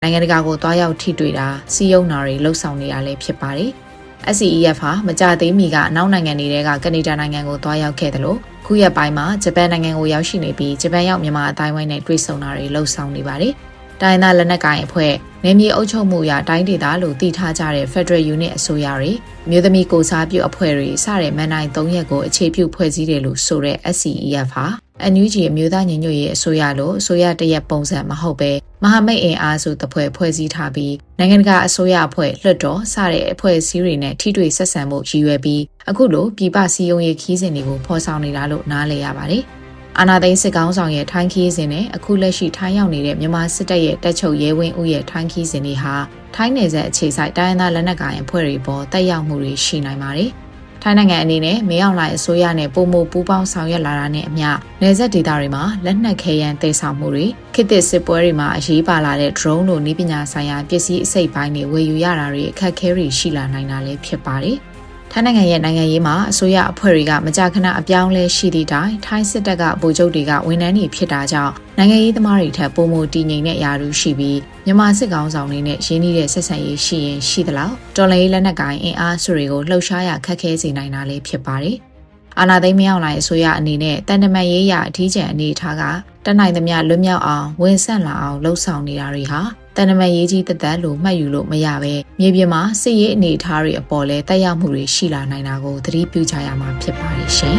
နိုင်ငံတကာကိုတွားရောက်ထိတွေ့တာစီးရုံနာတွေလှုပ်ဆောင်နေတာလည်းဖြစ်ပါတယ်။ SCEF ဟာမကြသေးမီကအနောက်နိုင်ငံတွေကကနေဒါနိုင်ငံကိုတွားရောက်ခဲ့တယ်လို့ခုရက်ပိုင်းမှာဂျပန်နိုင်ငံကိုရောက်ရှိနေပြီးဂျပန်ရောက်မြန်မာအတိုင်းဝိုင်းနဲ့တွေ့ဆုံတာတွေလှုပ်ဆောင်နေပါတယ်။တိုင်းသားလက်နက်ကိုင်အဖွဲ့နယ်မြေအုပ်ချုပ်မှုအရတိုင်းဒေသလို့တည်ထားကြတဲ့ Federal Unit အစိုးရတွေမြို့သမီးကိုစားပြုအဖွဲ့တွေစတဲ့မန်တိုင်း၃ရက်ကိုအခြေပြုဖွဲ့စည်းတယ်လို့ဆိုတဲ့ SCEF ဟာNUG အမျိုးသားညီညွတ်ရေးအစိုးရလို့အစိုးရတရက်ပုံစံမဟုတ်ပဲမဟာမိတ်အင်အားစုတစ်ဖွဲ့စည်းထားပြီးနိုင်ငံတကာအစိုးရအဖွဲ့လွှတ်တော်စတဲ့အဖွဲ့အစည်းတွေနဲ့ထိတွေ့ဆက်ဆံမှုရည်ရွယ်ပြီးအခုလိုပြည်ပစည်းရုံးရေးခီးစဉ်တွေကိုဖော်ဆောင်နေတာလို့နားလည်ရပါတယ်။အာဏာသိမ်းစစ်ကောင်ဆောင်ရဲ့ထိုင်းခီးစဉ်နဲ့အခုလက်ရှိထိုင်းရောက်နေတဲ့မြန်မာစစ်တပ်ရဲ့တပ်ချုပ်ရဲဝင်းဦးရဲ့ထိုင်းခီးစဉ်တွေဟာထိုင်းနယ်စပ်အခြေစိုက်တိုင်းသားလက်နက်ကိုင်အဖွဲ့တွေပေါ်တက်ရောက်မှုတွေရှိနိုင်ပါတယ်။ထိုင်းနိုင်ငံအနေနဲ့မင်းအောင်လှိုင်အစိုးရနဲ့ပုံမပူးပေါင်းဆောင်ရွက်လာတာနဲ့အမျှနယ်စပ်ဒေသတွေမှာလက်နက်ခဲယမ်းတည်ဆောက်မှုတွေခေတ်သစ်စစ်ပွဲတွေမှာအရေးပါလာတဲ့ drone လိုနည်းပညာဆိုင်ရာပစ္စည်းအစိတ်ပိုင်းတွေဝယ်ယူရတာတွေအခက်အခဲတွေရှိလာနိုင်တာလည်းဖြစ်ပါတယ်။ထိုင်းနိုင်ငံရဲ့နိုင်ငံရေးမှာအစိုးရအဖွဲ့တွေကမကြာခဏအပြောင်းလဲရှိသည့်တိုင်ထိုင်းစစ်တပ်ကဗိုလ်ချုပ်တွေကဝန်ထမ်းတွေဖြစ်တာကြောင့်နိုင်ငံရေးသမားတွေထက်ပိုမိုတည်ငြိမ်တဲ့ယာရုရှိပြီးမြန်မာစစ်ကောင်ဆောင်တွေနဲ့ရင်းနှီးတဲ့ဆက်ဆံရေးရှိရင်ရှိသလောက်တော်လှန်ရေးလက်နက်ကိုင်အင်အားစုတွေကိုလှုပ်ရှားရခက်ခဲစေနိုင်တာလည်းဖြစ်ပါတယ်။အာဏာသိမ်းမရောက်လာအစိုးရအနေနဲ့တန်တမန်ရေးရအထီးကျန်အနေထားကတနိုင်သမျှလွတ်မြောက်အောင်ဝန်ဆန့်လာအောင်လှုံ့ဆော်နေတာတွေဟာတန်တမန်ရေးကြီးတက်လို့မှတ်ယူလို့မရပဲမြေပြင်မှာစစ်ရေးအနေအထားတွေအပေါ်လဲတက်ရောက်မှုတွေရှိလာနိုင်တာကိုသတိပြုကြရမှာဖြစ်ပါတယ်ရှင်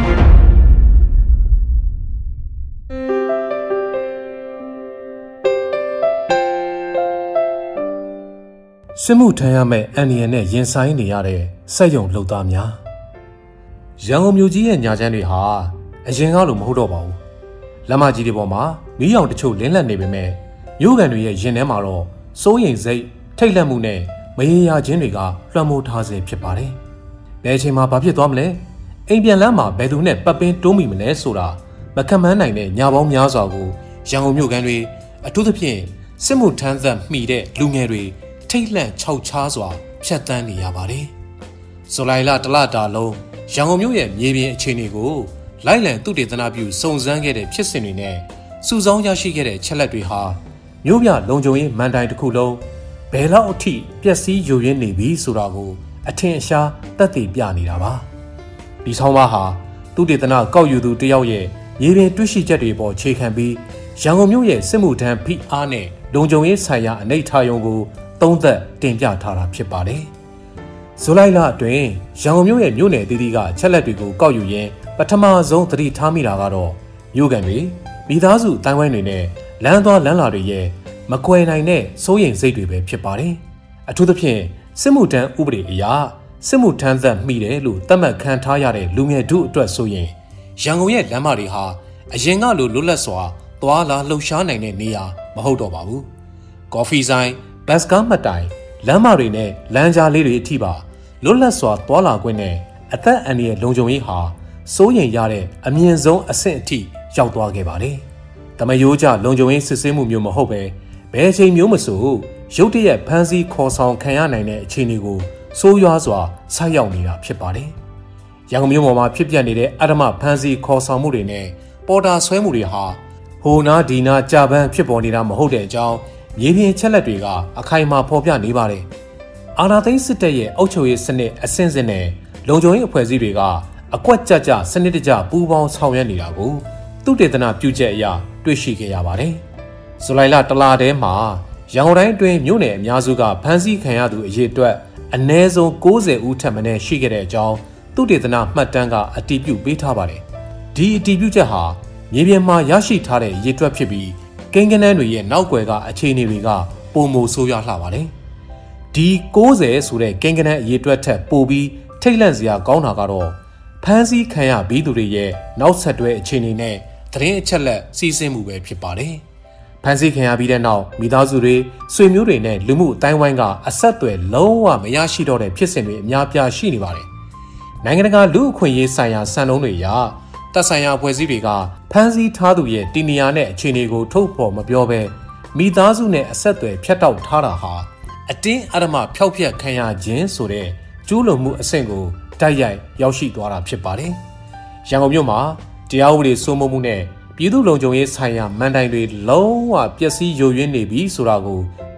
။စစ်မှုထမ်းရမယ့်အန္တရာယ်နဲ့ရင်ဆိုင်နေရတဲ့စက်ရုံလုပ်သားများရန်ကုန်မြို့ကြီးရဲ့ညာချမ်းတွေဟာအရင်ကလိုမဟုတ်တော့ပါဘူး။လမ်းမကြီးတွေပေါ်မှာမီးရောင်တချို့လင်းလက်နေပေမဲ့မြို့ကန်တွေရဲ့ရင်ထဲမှာတော့စိုးရိမ်စိတ်ထိတ်လန့်မှုနဲ့မရေရာခြင်းတွေကလွှမ်းမိုးထားစေဖြစ်ပါတယ်။ဘယ်အချိန်မှာဘာဖြစ်သွားမလဲ။အိမ်ပြန်လမ်းမှာဘယ်သူနဲ့ပတ်ပင်းတိုးမိမလဲဆိုတာမခံမှန်းနိုင်တဲ့ညာပေါင်းများစွာကိုရန်ကုန်မြို့ကန်တွေအထူးသဖြင့်စစ်မှုထမ်းသက်မှီတဲ့လူငယ်တွေထိတ်လန့်ခြောက်ခြားစွာဖြတ်တန်းနေရပါတယ်။ဇူလိုင်လတလတာလုံးရန်ကုန်မြို့ရဲ့မြေပြင်အခြေအနေကိုလိုက်လံသုတေသနပြုစုံစမ်းခဲ့တဲ့ဖြစ်စဉ်တွေနဲ့စုဆောင်းရရှိခဲ့တဲ့ချက်လက်တွေဟာမြို့ပြလုံခြုံရေးမန်တိုင်တစ်ခုလုံးဘယ်လောက်အထိပျက်စီးယိုယွင်းနေပြီဆိုတာကိုအထင်အရှားသက်သေပြနေတာပါဒီဆောင်းပါးဟာသုတေသနကောက်ယူသူတယောက်ရဲ့ရေပြင်တွေ့ရှိချက်တွေပေါ်ခြေခံပြီးရန်ကုန်မြို့ရဲ့စစ်မှုထမ်းဖိအားနဲ့လုံခြုံရေးဆိုင်ရာအနေအထားယုံကိုသုံးသပ်တင်ပြထားတာဖြစ်ပါတယ်ဇူလိုင်လအတွင်းရန်ကုန်မြို့ရဲ့မြို့နယ်အသီးသီးကချက်လက်တွေကိုကောက်ယူရင်းပထမဆုံးသတိထားမိတာကတော့မြို့ကန်တွေမိသားစုတိုင်းဝိုင်းတွေနဲ့လမ်းသွားလမ်းလာတွေရဲ့မကွယ်နိုင်တဲ့စိုးရိမ်စိတ်တွေပဲဖြစ်ပါတယ်။အထူးသဖြင့်စစ်မှုထမ်းဥပဒေအရစစ်မှုထမ်းသက်မိတယ်လို့သတ်မှတ်ခံထားရတဲ့လူငယ်တို့အတွက်ဆိုရင်ရန်ကုန်ရဲ့လမ်းမတွေဟာအရင်ကလိုလွတ်လပ်စွာသွားလာလှုပ်ရှားနိုင်တဲ့နေရာမဟုတ်တော့ပါဘူး။ကော်ဖီဆိုင်ဘတ်စကားမှတ်တိုင်လမ်းမတွေနဲ့လမ်းကြားလေးတွေအထိပါလွတ်လပ်စွာသွားလာခွင့်နဲ့အသက်အန္တရာယ်လုံခြုံရေးဟာစိုးရိမ်ရတဲ့အမြင့်ဆုံးအဆင့်အထိရောက်သွားခဲ့ပါတယ်။တမယိုးကြလုံခြုံရေးစစ်ဆေးမှုမျိုးမဟုတ်ပဲဘယ်အချိန်မျိုးမဆိုရုတ်တရက်ဖမ်းဆီးခေါ်ဆောင်ခံရနိုင်တဲ့အခြေအနေကိုဆိုးရွားစွာဆိုက်ရောက်နေတာဖြစ်ပါတယ်။ရန်ကုန်မြို့ပေါ်မှာဖြစ်ပျက်နေတဲ့အဓမ္မဖမ်းဆီးခေါ်ဆောင်မှုတွေနဲ့ပေါ်တာဆွဲမှုတွေဟာဟိုနာဒီနာကြာပန်းဖြစ်ပေါ်နေတာမဟုတ်တဲ့အကြောင်းမြေပြင်ချက်လက်တွေကအခိုင်အမာဖော်ပြနေပါတယ်။အာဏာသိမ်းစစ်တပ်ရဲ့အုပ်ချုပ်ရေးစနစ်အဆင့်ဆင့်နဲ့လုံခြုံရေးအဖွဲ့အစည်းတွေကအကွက်ကြကြစနစ်တကျပူးပေါင်းဆောင်ရွက်နေတာကိုသုတေသနပြုချက်အရတွေ့ရှိခဲ့ရပါတယ်။ဇူလိုင်လတလထဲမှာရန်ကုန်တိုင်းအတွင်းမြို့နယ်အများစုကဖမ်းဆီးခံရသူအရေအတွက်အနည်းဆုံး90ဦးထက်မနည်းရှိခဲ့တဲ့အကြောင်းသုတေသနမှတ်တမ်းကအတည်ပြုပေးထားပါတယ်။ဒီအတည်ပြုချက်ဟာမြေပြင်မှာရရှိထားတဲ့ရေတွက်ဖြစ်ပြီးကိန်းဂဏန်းတွေရဲ့နောက်ွယ်ကအခြေအနေတွေကပုံမိုဆိုးရွားလှပါတယ်။ဒီ90ဆိုတဲ့ကိန်းဂဏန်းအရေတွက်ထက်ပိုပြီးထိတ်လန့်စရာကောင်းတာကတော့ဖမ်းဆီးခံရပြီးသူတွေရဲ့နောက်ဆက်တွဲအခြေအနေနဲ့သတင်းအချက်လက်စီးဆင်းမှုပဲဖြစ်ပါတယ်။ဖမ်းဆီးခံရပြီးတဲ့နောက်မိသားစုတွေဆွေမျိုးတွေနဲ့လူမှုအတိုင်းဝိုင်းကအဆက်အသွယ်လုံးဝမရရှိတော့တဲ့ဖြစ်စဉ်တွေအများပြားရှိနေပါတယ်။နိုင်ငံတကာလူ့အခွင့်အရေးဆိုင်ရာစံနှုန်းတွေအရတပ်ဆိုင်ရာအဖွဲ့အစည်းတွေကဖမ်းဆီးထားသူရဲ့တည်နေရာနဲ့အခြေအနေကိုထုတ်ဖော်မပြောဘဲမိသားစုနဲ့အဆက်အသွယ်ဖြတ်တောက်ထားတာဟာအတင်းအဓမ္မဖျောက်ဖျက်ခံရခြင်းဆိုတဲ့ကျူးလွန်မှုအဆင့်ကိုတိုက်ရိုက်ရောက်ရှိသွားတာဖြစ်ပါတယ်။ရန်ကုန်မြို့မှာတရားဥပဒေစိုးမိုးမှုနဲ့ပြည်သူ့လုံခြုံရေးဆိုင်ရာမန်တိုင်တွေလုံးဝပျက်စီးယိုယွင်းနေပြီဆိုတာကို